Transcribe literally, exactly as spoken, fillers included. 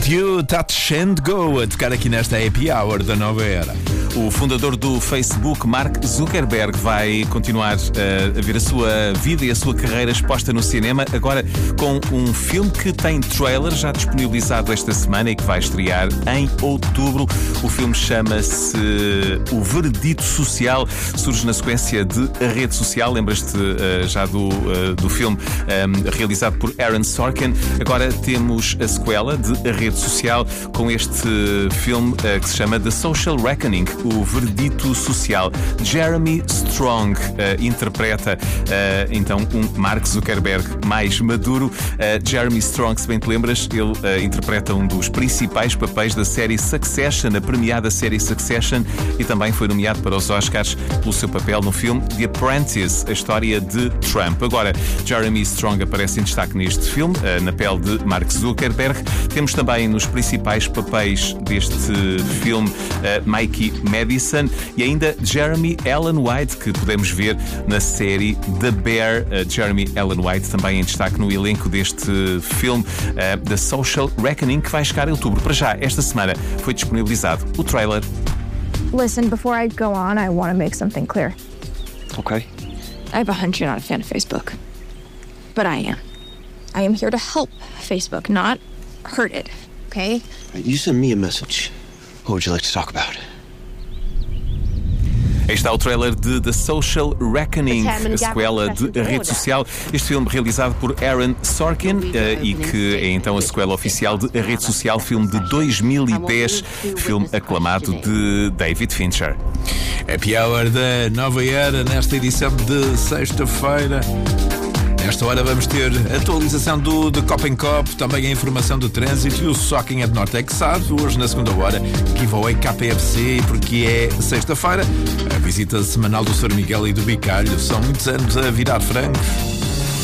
You, Touch and Go, a tocar aqui nesta Happy Hour da Nova Era. O fundador do Facebook, Mark Zuckerberg, vai continuar uh, a ver a sua vida e a sua carreira exposta no cinema, agora com um filme que tem trailer já disponibilizado esta semana e que vai estrear em outubro. O filme chama-se O Veredito Social, surge na sequência de A Rede Social. Lembras-te uh, já do, uh, do filme um, realizado por Aaron Sorkin? Agora temos a sequela de A Rede Social com este filme uh, que se chama The Social Reckoning, O Veredito Social. Jeremy Strong uh, interpreta uh, então um Mark Zuckerberg mais maduro. Uh, Jeremy Strong, se bem te lembras, ele uh, interpreta um dos principais papéis da série Succession, a premiada série Succession, e também foi nomeado para os Oscars pelo seu papel no filme The Apprentice, a história de Trump. Agora, Jeremy Strong aparece em destaque neste filme, uh, na pele de Mark Zuckerberg. Temos também nos principais papéis deste filme uh, Mikey Madison e ainda Jeremy Allen White, que podemos ver na série The Bear. Uh, Jeremy Allen White também em destaque no elenco deste filme uh, The Social Reckoning, que vai chegar em outubro. Para já, esta semana foi disponibilizado o trailer. Listen, before I go on, I want to make something clear. Okay. I have a hunch you're not a fan of Facebook. But I am. I am here to help Facebook, not hurt it, okay? You send me a message. What would you like to talk about? Aí está o trailer de The Social Reckoning, a sequela de A Rede Social. Este filme realizado por Aaron Sorkin uh, e que é então a sequela oficial de A Rede Social, filme de dois mil e dez, filme aclamado de David Fincher. Happy Hour da Nova Era, nesta edição de sexta-feira. Nesta hora vamos ter a atualização do de Cop and Cop, também a informação do trânsito e o Socking at Norte Exato. Hoje, na segunda hora, giveaway K F C, porque é sexta-feira. A visita semanal do senhor Miguel e do Bicalho. São muitos anos a virar frangos.